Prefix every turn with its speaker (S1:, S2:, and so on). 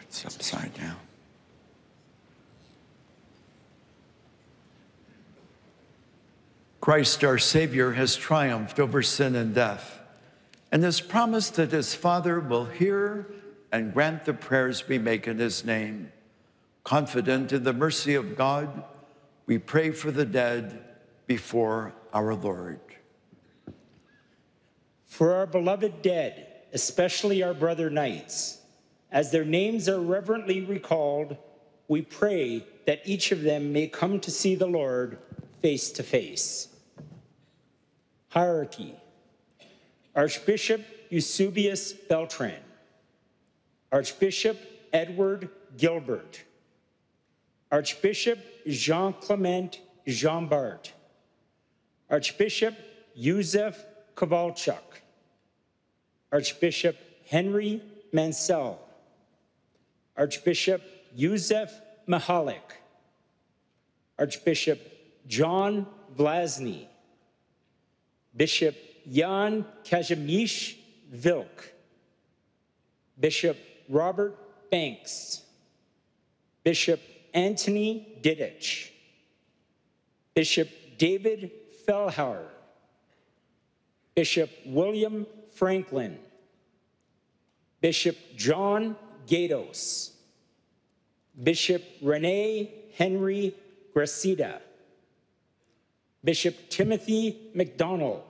S1: It's upside down. Christ, our Savior, has triumphed over sin and death, and has promised that his Father will hear and grant the prayers we make in his name. Confident in the mercy of God, we pray for the dead before our Lord.
S2: For our beloved dead, especially our brother knights, as their names are reverently recalled, we pray that each of them may come to see the Lord face to face. Hierarchy: Archbishop Eusebius Beltran, Archbishop Edward Gilbert, Archbishop Jean-Clement Jean Bart, Archbishop Józef Kowalczuk, Archbishop Henry Mansell, Archbishop Józef Mihalik, Archbishop John Vlasny, Bishop Jan Kazimierz Wilk, Bishop Robert Banks, Bishop Anthony Diddich, Bishop David Fellhauer, Bishop William Franklin, Bishop John Gatos, Bishop Rene Henry Gracida, Bishop Timothy McDonald,